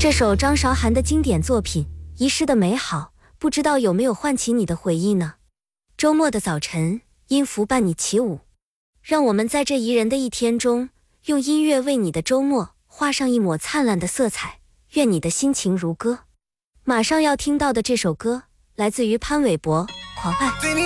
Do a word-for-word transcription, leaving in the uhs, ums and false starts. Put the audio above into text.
这首张韶涵的经典作品《遗失的美好》，不知道有没有唤起你的回忆呢？周末的早晨，音符伴你起舞，让我们在这宜人的一天中，用音乐为你的周末画上一抹灿烂的色彩。愿你的心情如歌。马上要听到的这首歌，来自于潘玮柏，《狂爱》。